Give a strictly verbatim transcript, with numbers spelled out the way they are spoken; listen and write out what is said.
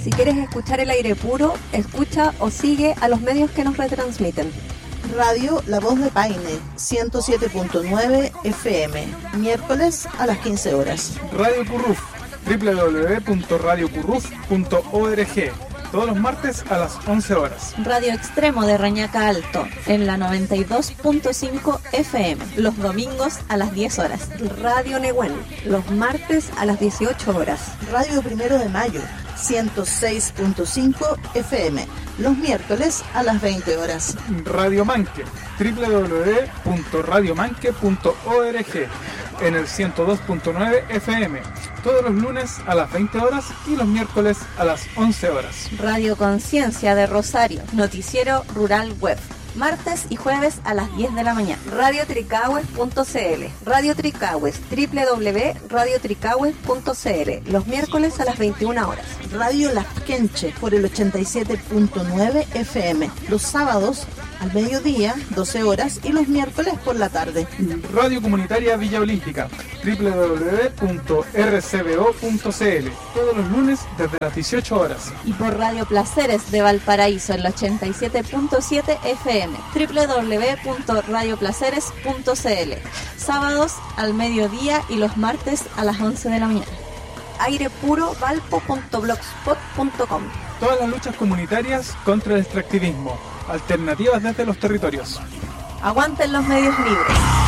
Si quieres escuchar el aire puro, escucha o sigue a los medios que nos retransmiten. Radio La Voz de Paine, ciento siete punto nueve F M, miércoles a las quince horas. Radio Curruf, doble u doble u doble u punto radio curruf punto org, todos los martes a las once horas. Radio Extremo de Reñaca Alto, en la noventa y dos punto cinco F M, los domingos a las diez horas. Radio Nehuen, los martes a las dieciocho horas. Radio Primero de Mayo, ciento seis punto cinco F M, los miércoles a las veinte horas. Radio Manque, doble u doble u doble u punto radio manque punto org, en el ciento dos punto nueve F M, todos los lunes a las veinte horas y los miércoles a las once horas. Radio Conciencia de Rosario, noticiero rural web, martes y jueves a las diez de la mañana. Radio Tricahues punto c l, Radio Tricahues, doble u doble u doble u punto radio tricahues punto c l, los miércoles a las veintiuna horas. Radio Las Quenche por el ochenta y siete punto nueve F M, los sábados al mediodía, doce horas, y los miércoles por la tarde. Radio Comunitaria Villa Olímpica, doble u doble u doble u punto r c b o punto c l, todos los lunes desde las dieciocho horas. Y por Radio Placeres de Valparaíso, en el ochenta y siete punto siete F M, doble u doble u doble u punto radio placeres punto c l, sábados al mediodía y los martes a las once de la mañana. aire puro valpo punto blogspot punto com. Todas las luchas comunitarias contra el extractivismo, alternativas desde los territorios. Aguanten los medios libres.